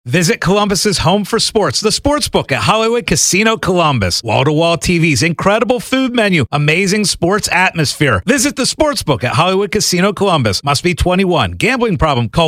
Visit Columbus's home for sports, the Sportsbook at Hollywood Casino Columbus. Wall-to-wall TVs, incredible food menu, amazing sports atmosphere. Visit the Sportsbook at Hollywood Casino Columbus. Must be 21. Gambling problem? Call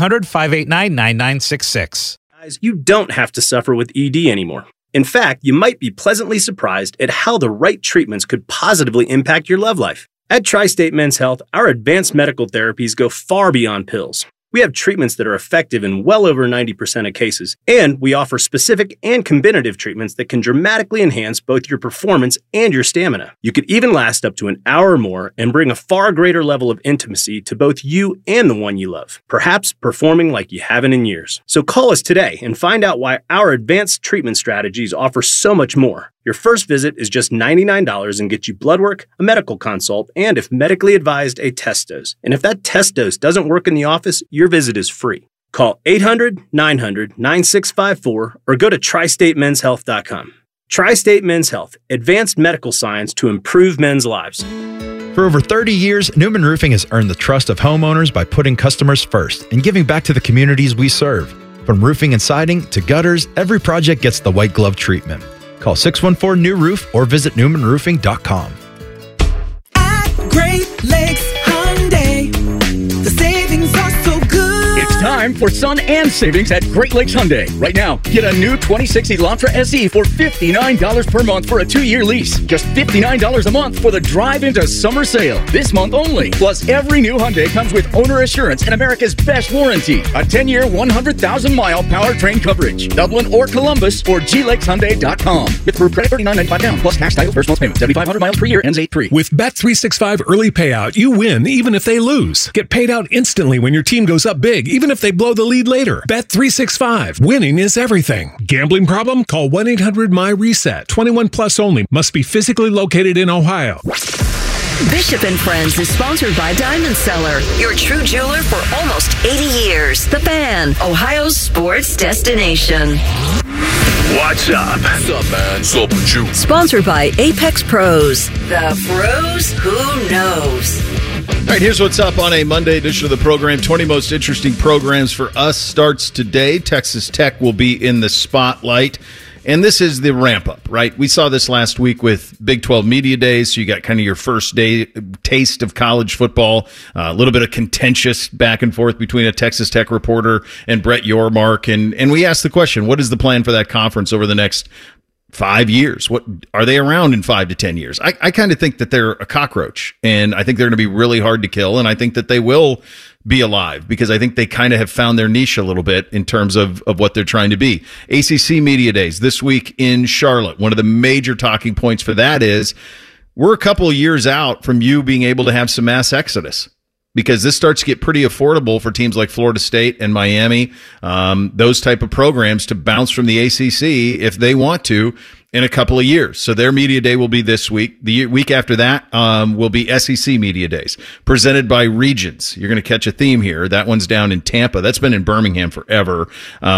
1-800-589-9966. Guys, you don't have to suffer with ED anymore. In fact, you might be pleasantly surprised at how the right treatments could positively impact your love life. At Tri-State Men's Health, our advanced medical therapies go far beyond pills. We have treatments that are effective in well over 90% of cases, and we offer specific and combinative treatments that can dramatically enhance both your performance and your stamina. You could even last up to an hour or more and bring a far greater level of intimacy to both you and the one you love, perhaps performing like you haven't in years. So call us today and find out why our advanced treatment strategies offer so much more. Your first visit is just $99 and gets you blood work, a medical consult, and if medically advised, a test dose. And if that test dose doesn't work in the office, your visit is free. Call 800-900-9654 or go to tristatemenshealth.com. Tri-State Men's Health, advanced medical science to improve men's lives. For over 30 years, Newman Roofing has earned the trust of homeowners by putting customers first and giving back to the communities we serve. From roofing and siding to gutters, every project gets the white glove treatment. Call 614-NEW-ROOF or visit newmanroofing.com. At Great Lakes Hyundai, the savings are so good. It's time for Sun and Savings at Great Lakes Hyundai. Right now, get a new 2060 Elantra SE for $59 per month for a 2-year lease. Just $59 a month for the drive into summer sale. This month only. Plus, every new Hyundai comes with owner assurance and America's best warranty. A 10-year, 100,000-mile powertrain coverage. Dublin or Columbus or glakeshyundai.com. With approved credit $39.95 down, plus tax title first month's payment. 7,500 miles per year, ends 8-3. With Bet365 Early Payout, you win even if they lose. Get paid out instantly when your team goes up big, even if they blow the lead later. Bet365. Winning is everything. Gambling problem? Call 1-800-MY-RESET. 21 plus only. Must be physically located in Ohio. Bishop and Friends is sponsored by Diamond Seller, your true jeweler for almost 80 years. The Fan, Ohio's sports destination. What's up? What's up, man? What's up with you? Sponsored by Apex Pros. The pros who knows. All right, here's what's up on a Monday edition of the program. 20 most interesting programs for us starts today. Texas Tech will be in the spotlight. And this is the ramp up, right? We saw this last week with Big 12 Media Days. So you got kind of your first day taste of college football, a little bit of contentious back and forth between a Texas Tech reporter and Brett Yormark. And we asked the question, what is the plan for that conference over the next 5 years? What are they around in 5 to 10 years? I kind of think that they're a cockroach, and I think they're going to be really hard to kill. And I think that they will be alive because I think they kind of have found their niche a little bit in terms of what they're trying to be. ACC Media Days this week in Charlotte. One of the major talking points for that is we're a couple of years out from you being able to have some mass exodus, because this starts to get pretty affordable for teams like Florida State and Miami, those type of programs to bounce from the ACC if they want to in a couple of years. So their media day will be this week. The week after that will be SEC Media Days, presented by Regions. You're going to catch a theme here. That one's down in Tampa. That's been in Birmingham forever.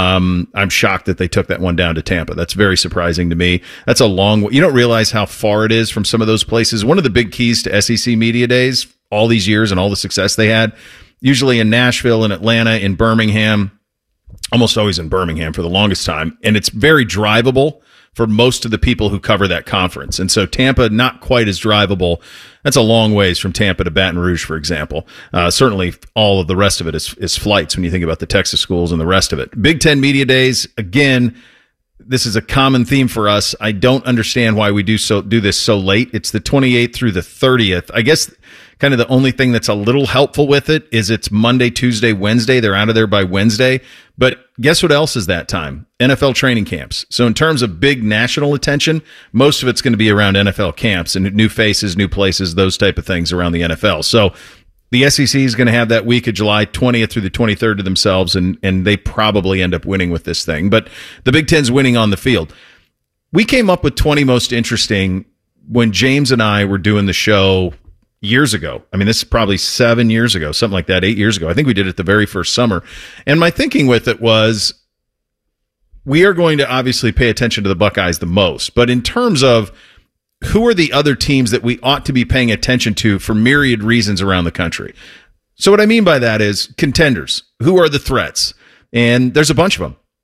I'm shocked that they took that one down to Tampa. That's very surprising to me. That's a long way. You don't realize how far it is from some of those places. One of the big keys to SEC Media Days all these years and all the success they had, usually in Nashville, in Atlanta, in Birmingham, almost always in Birmingham for the longest time. And it's very drivable for most of the people who cover that conference. And so Tampa, not quite as drivable. That's a long ways from Tampa to Baton Rouge, for example. Certainly all of the rest of it is flights when you think about the Texas schools and the rest of it. Big Ten Media Days, again, this is a common theme for us. I don't understand why we do this so late. It's the 28th through the 30th. I guess kind of the only thing that's a little helpful with it is it's Monday, Tuesday, Wednesday. They're out of there by Wednesday. But guess what else is that time? NFL training camps. So in terms of big national attention, most of it's going to be around NFL camps and new faces, new places, those type of things around the NFL. So the SEC is going to have that week of July 20th through the 23rd to themselves, and they probably end up winning with this thing. But the Big Ten's winning on the field. We came up with 20 most interesting when James and I were doing the show years ago. I mean, this is probably 7 years ago, something like that, 8 years ago. I think we did it the very first summer. And my thinking with it was we are going to obviously pay attention to the Buckeyes the most. But in terms of who are the other teams that we ought to be paying attention to for myriad reasons around the country? So what I mean by that is contenders. Who are the threats? And there's a bunch of them.